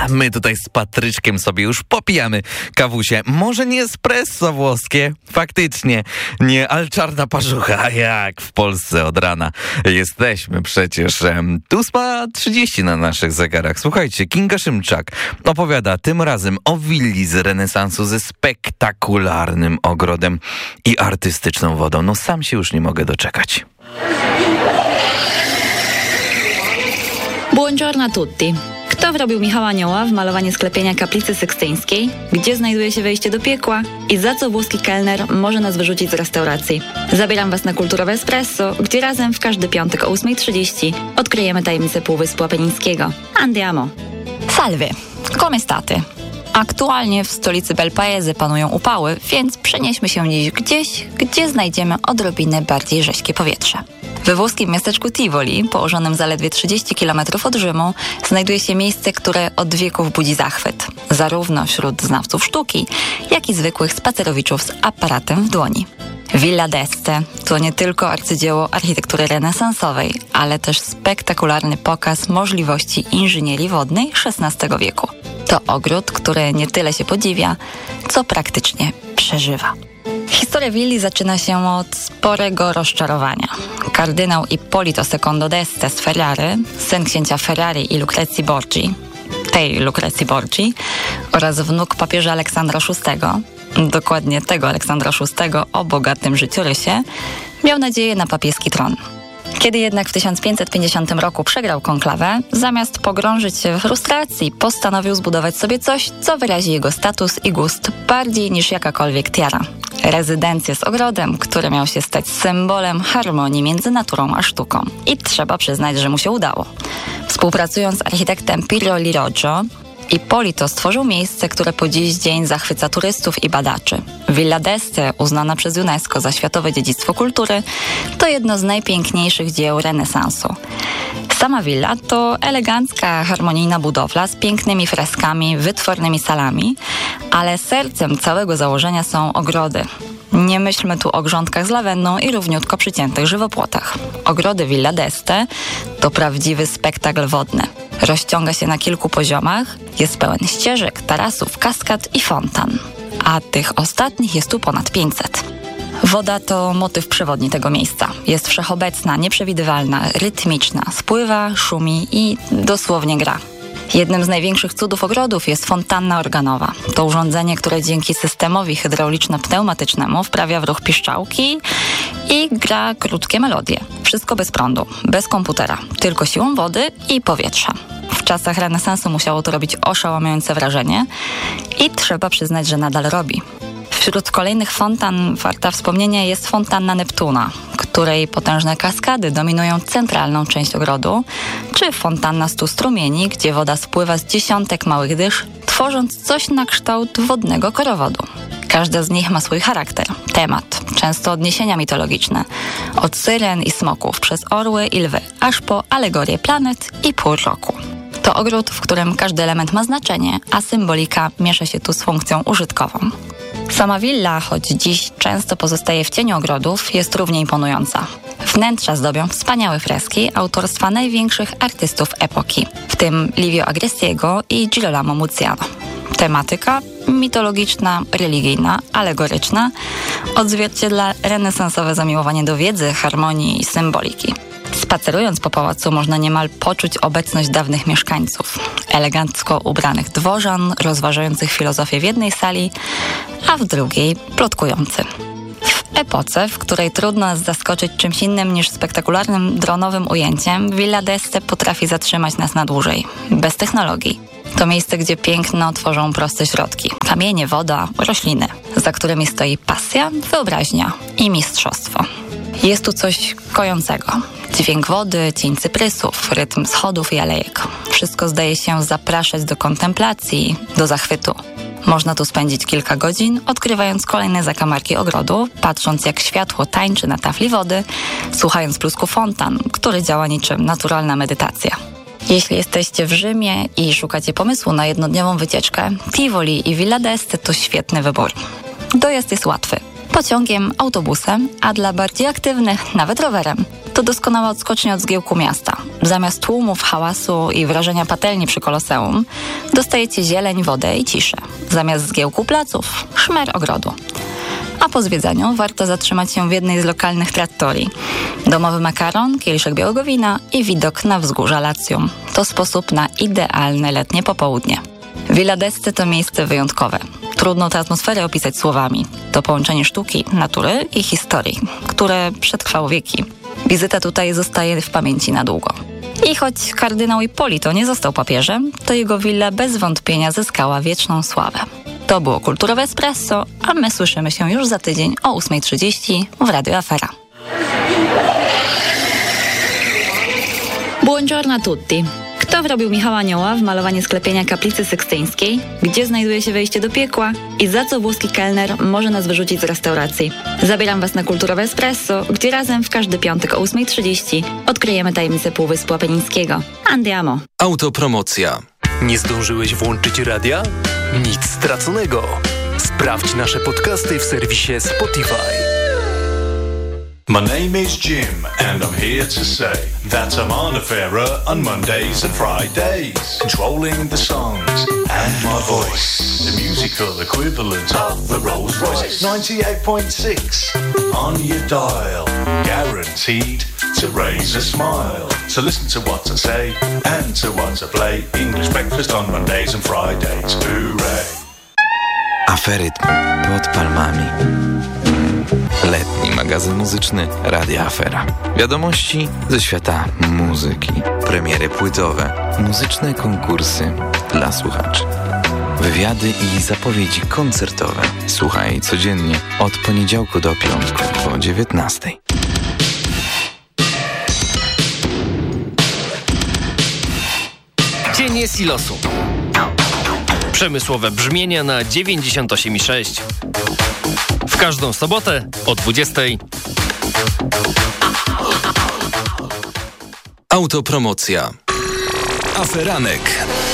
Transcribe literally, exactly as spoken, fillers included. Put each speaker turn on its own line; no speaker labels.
my tutaj z Patryczkiem sobie już popijamy kawusie. Może nie espresso włoskie, faktycznie nie, ale czarna parzucha, jak w Polsce od rana jesteśmy przecież. ósma trzydzieści na naszych zegarach. Słuchajcie, Kinga Szymczak opowiada tym razem o willi z renesansu ze spektakularnym ogrodem i artystyczną wodą. No sam się już nie mogę doczekać.
Buongiorno a tutti. Kto wrobił Michała Anioła w malowanie sklepienia kaplicy sykstyńskiej? Gdzie znajduje się wejście do piekła? I za co włoski kelner może nas wyrzucić z restauracji? Zabieram Was na Kulturowe Espresso, gdzie razem w każdy piątek o ósma trzydzieści odkryjemy tajemnicę Półwyspu Apenińskiego. Andiamo!
Salve! Come state? Aktualnie w stolicy Bel Paese panują upały, więc przenieśmy się dziś gdzieś, gdzie znajdziemy odrobinę bardziej rześkie powietrze. We włoskim miasteczku Tivoli, położonym zaledwie trzydzieści kilometrów od Rzymu, znajduje się miejsce, które od wieków budzi zachwyt, zarówno wśród znawców sztuki, jak i zwykłych spacerowiczów z aparatem w dłoni. Villa d'Este to nie tylko arcydzieło architektury renesansowej, ale też spektakularny pokaz możliwości inżynierii wodnej szesnastego wieku. To ogród, który nie tyle się podziwia, co praktycznie przeżywa. Historia willi zaczyna się od sporego rozczarowania. Kardynał Ippolito secondo d'Este z Ferrary, syn księcia Ferrari i Lucrezii Borgi, tej Lucrezii Borgi, oraz wnuk papieża Aleksandra szóstego, dokładnie tego Aleksandra szóstego o bogatym życiorysie, miał nadzieję na papieski tron. Kiedy jednak w tysiąc pięćset pięćdziesiątym roku przegrał konklawę, zamiast pogrążyć się we frustracji, postanowił zbudować sobie coś, co wyrazi jego status i gust bardziej niż jakakolwiek tiara. Rezydencję z ogrodem, który miał się stać symbolem harmonii między naturą a sztuką. I trzeba przyznać, że mu się udało. Współpracując z architektem Piero Liroggio, Ippolito stworzył miejsce, które po dziś dzień zachwyca turystów i badaczy. Villa d'Este, uznana przez UNESCO za światowe dziedzictwo kultury, to jedno z najpiękniejszych dzieł renesansu. Sama willa to elegancka, harmonijna budowla z pięknymi freskami, wytwornymi salami, ale sercem całego założenia są ogrody. Nie myślmy tu o grządkach z lawendą i równiutko przyciętych żywopłotach. Ogrody Villa d'Este to prawdziwy spektakl wodny. Rozciąga się na kilku poziomach, jest pełen ścieżek, tarasów, kaskad i fontan. A tych ostatnich jest tu ponad pięćset. Woda to motyw przewodni tego miejsca. Jest wszechobecna, nieprzewidywalna, rytmiczna, spływa, szumi i dosłownie gra. Jednym z największych cudów ogrodów jest fontanna organowa. To urządzenie, które dzięki systemowi hydrauliczno-pneumatycznemu wprawia w ruch piszczałki i gra krótkie melodie. Wszystko bez prądu, bez komputera, tylko siłą wody i powietrza. W czasach renesansu musiało to robić oszałamiające wrażenie i trzeba przyznać, że nadal robi. Wśród kolejnych fontan warta wspomnienia jest fontanna Neptuna, której potężne kaskady dominują centralną część ogrodu, czy fontanna stu strumieni, gdzie woda spływa z dziesiątek małych dysz, tworząc coś na kształt wodnego korowodu. Każda z nich ma swój charakter, temat, często odniesienia mitologiczne, od syren i smoków przez orły i lwy, aż po alegorie planet i pór roku. To ogród, w którym każdy element ma znaczenie, a symbolika miesza się tu z funkcją użytkową. Sama willa, choć dziś często pozostaje w cieniu ogrodów, jest równie imponująca. Wnętrza zdobią wspaniałe freski autorstwa największych artystów epoki, w tym Livio Agrestiego i Girolamo Muziano. Tematyka mitologiczna, religijna, alegoryczna odzwierciedla renesansowe zamiłowanie do wiedzy, harmonii i symboliki. Spacerując po pałacu można niemal poczuć obecność dawnych mieszkańców, elegancko ubranych dworzan, rozważających filozofię w jednej sali, a w drugiej plotkujący. W epoce, w której trudno nas zaskoczyć czymś innym niż spektakularnym dronowym ujęciem, Villa d'Este potrafi zatrzymać nas na dłużej, bez technologii. To miejsce, gdzie piękno tworzą proste środki, kamienie, woda, rośliny, za którymi stoi pasja, wyobraźnia i mistrzostwo. Jest tu coś kojącego. Dźwięk wody, cień cyprysów, rytm schodów i alejek. Wszystko zdaje się zapraszać do kontemplacji, do zachwytu. Można tu spędzić kilka godzin, odkrywając kolejne zakamarki ogrodu, patrząc jak światło tańczy na tafli wody, słuchając plusku fontan, który działa niczym naturalna medytacja. Jeśli jesteście w Rzymie i szukacie pomysłu na jednodniową wycieczkę, Tivoli i Villa d'Este to świetny wybór. Dojazd jest łatwy. Pociągiem, autobusem, a dla bardziej aktywnych nawet rowerem. To To doskonała odskocznia od zgiełku miasta. Zamiast tłumów, hałasu i wrażenia patelni przy Koloseum dostajecie zieleń, wodę i ciszę. Zamiast zgiełku placów, szmer ogrodu. A po zwiedzaniu warto zatrzymać się w jednej z lokalnych trattorii. Domowy makaron, kieliszek białego wina i widok na wzgórza Latium. To sposób na idealne letnie popołudnie. Villa d'Este to miejsce wyjątkowe. Trudno tę atmosferę opisać słowami. To połączenie sztuki, natury i historii, które przetrwało wieki. Wizyta tutaj zostaje w pamięci na długo. I choć kardynał Ippolito nie został papieżem, to jego willa bez wątpienia zyskała wieczną sławę. To było Kulturowe Espresso, a my słyszymy się już za tydzień o ósma trzydzieści w Radio Afera.
Buongiorno a tutti. Kto wrobił Michała Anioła w malowanie sklepienia kaplicy sykstyńskiej? Gdzie znajduje się wejście do piekła? I za co włoski kelner może nas wyrzucić z restauracji? Zabieram Was na Kulturowe Espresso, gdzie razem w każdy piątek o ósma trzydzieści odkryjemy tajemnicę Półwyspu Apenińskiego. Andiamo!
Autopromocja. Nie zdążyłeś włączyć radia? Nic straconego. Sprawdź nasze podcasty w serwisie Spotify.
My name is Jim, and I'm here to say that I'm on a fairer on Mondays and Fridays, controlling the songs and my voice, the musical equivalent of the Rolls Royce. ninety-eight point six on your dial, guaranteed to raise a smile. So listen to what I say and to what I play. English breakfast on Mondays and Fridays. Hooray!
Aferytm pod palmami. Letni magazyn muzyczny Radia Afera. Wiadomości ze świata muzyki, premiery płytowe, muzyczne konkursy dla słuchaczy, wywiady i zapowiedzi koncertowe. Słuchaj codziennie od poniedziałku do piątku po dziewiętnastej.
Cienie silosu. Przemysłowe brzmienia na dziewięćdziesiąt osiem i sześć. W każdą sobotę o dwudziestej.
Autopromocja. Aferanek.